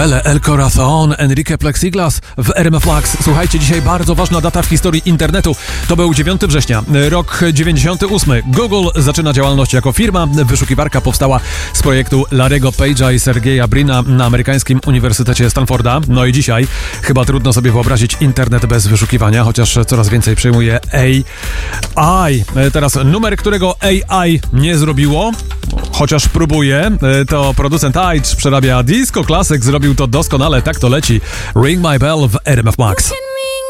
Duele El Corazon, Enrique Plexiglas w RMF Max. Słuchajcie, dzisiaj bardzo ważna data w historii internetu. To był 9 września, rok 98. Google zaczyna działalność jako firma. Wyszukiwarka powstała z projektu Larry'ego Page'a i Sergeja Brina na amerykańskim Uniwersytecie Stanforda. No i dzisiaj chyba trudno sobie wyobrazić internet bez wyszukiwania, chociaż coraz więcej przyjmuje AI. Teraz numer, którego AI nie zrobiło, chociaż próbuje, to producent Aitch przerabia disco classic, zrobił to doskonale, tak to leci. Ring My Bell w RMF Max.